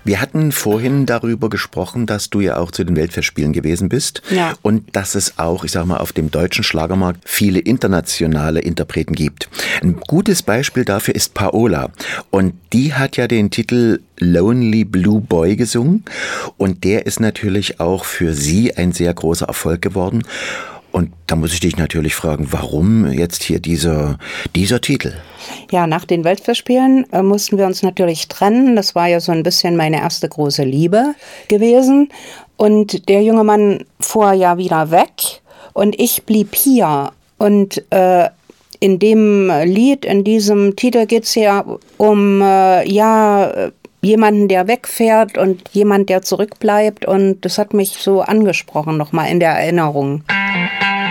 Wir hatten vorhin darüber gesprochen, dass du ja auch zu den Weltfestspielen gewesen bist. Ja. Und dass es auch, ich sag mal, auf dem deutschen Schlagermarkt viele internationale Interpreten gibt. Ein gutes Beispiel dafür ist Paola. Und die hat ja den Titel Lonely Blue Boy gesungen. Und der ist natürlich auch für sie ein sehr großer Erfolg geworden. Und da muss ich dich natürlich fragen, warum jetzt hier dieser Titel? Ja, nach den Weltfestspielen mussten wir uns natürlich trennen. Das war ja so ein bisschen meine erste große Liebe gewesen. Und der junge Mann fuhr ja wieder weg und ich blieb hier. Und in dem Lied, in diesem Titel geht es ja um jemanden, der wegfährt und jemand, der zurückbleibt. Und das hat mich so angesprochen, nochmal in der Erinnerung.